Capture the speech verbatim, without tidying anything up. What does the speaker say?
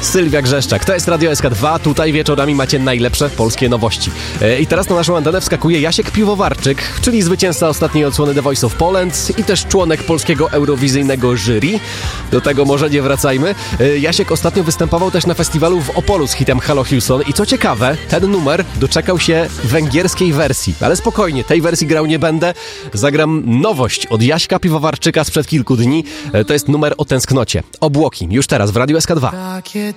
Sylwia Grzeszczak, to jest Radio S K dwa, tutaj wieczorami macie najlepsze polskie nowości. I teraz na naszą antenę wskakuje Jasiek Piwowarczyk, czyli zwycięzca ostatniej odsłony The Voice of Poland i też członek polskiego eurowizyjnego jury. Do tego może nie wracajmy. Jasiek ostatnio występował też na festiwalu w Opolu z hitem Hello Houston i co ciekawe, ten numer doczekał się węgierskiej wersji. Ale spokojnie, tej wersji grał nie będę. Zagram nowość od Jaśka Piwowarczyka sprzed kilku dni. To jest numer o tęsknocie. Obłoki, już teraz w Radio S K dwa. Takie